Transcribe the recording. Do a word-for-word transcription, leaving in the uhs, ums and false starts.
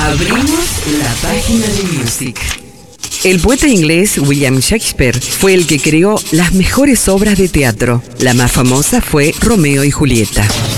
Abrimos la página de Music. El poeta inglés William Shakespeare fue el que creó las mejores obras de teatro. La más famosa fue Romeo y Julieta.